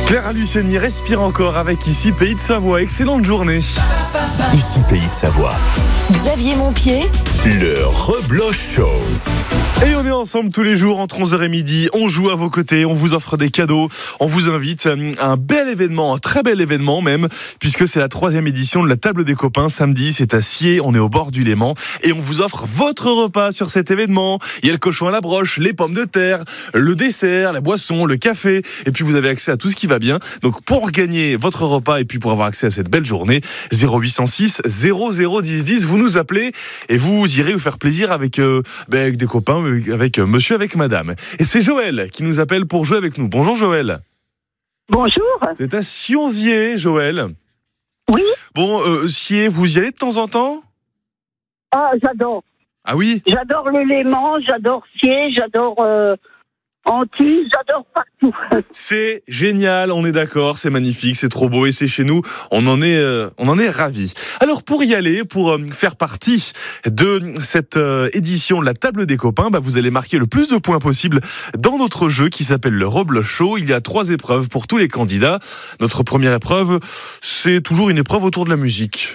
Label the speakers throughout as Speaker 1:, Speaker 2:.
Speaker 1: Clara Luciani respire encore avec Ici Pays de Savoie. Excellente journée.
Speaker 2: Ici Pays de Savoie.
Speaker 3: Xavier Montpied,
Speaker 2: Le Rebloch Show.
Speaker 1: Et on est ensemble tous les jours entre 11h et midi. On joue à vos côtés, on vous offre des cadeaux. On vous invite à un bel événement, un très bel événement même, puisque c'est la 3e édition de la Table des Copains. Samedi, c'est à Sciez, on est au bord du Léman. Et on vous offre votre repas sur cet événement. Il y a le cochon à la broche, les pommes de terre, le dessert, la boisson, le café. Et puis vous avez accès à tout ce qui va bien. Donc pour gagner votre repas et puis pour avoir accès à cette belle journée, 0806 0010 10, vous nous appelez et vous irez vous faire plaisir avec des copains, avec monsieur, avec madame. Et c'est Joël qui nous appelle pour jouer avec nous. Bonjour Joël.
Speaker 4: Bonjour.
Speaker 1: C'est à Sionzier, Joël.
Speaker 4: Oui.
Speaker 1: Bon, Sciez, vous y allez de temps en temps ?
Speaker 4: Ah, j'adore.
Speaker 1: Ah oui ?
Speaker 4: J'adore le Léman, j'adore Sciez, j'adore Antibes, j'adore partout.
Speaker 1: C'est génial, on est d'accord, c'est magnifique, c'est trop beau et c'est chez nous, on en est ravis. Alors pour y aller, pour faire partie de cette édition de la Table des Copains, vous allez marquer le plus de points possible dans notre jeu qui s'appelle le Rebloch Show. Il y a 3 épreuves pour tous les candidats. Notre première épreuve, c'est toujours une épreuve autour de la musique.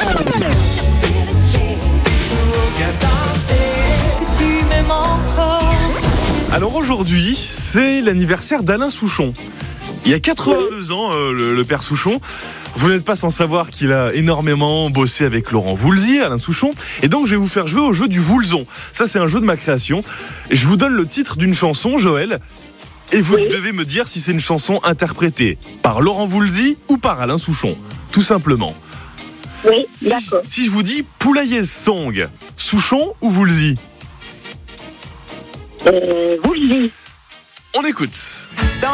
Speaker 1: Alors aujourd'hui, c'est l'anniversaire d'Alain Souchon. Il y a 82 ans, le père Souchon. Vous n'êtes pas sans savoir qu'il a énormément bossé avec Laurent Voulzy, Alain Souchon. Et donc, je vais vous faire jouer au jeu du Voulzon. Ça, c'est un jeu de ma création. Et je vous donne le titre d'une chanson, Joël. Et vous devez me dire si c'est une chanson interprétée par Laurent Voulzy ou par Alain Souchon. Tout simplement.
Speaker 4: Oui, d'accord.
Speaker 1: Si je vous dis Poulailler Song, Souchon ou Voulzy ?
Speaker 4: Vous le dites.
Speaker 1: On écoute.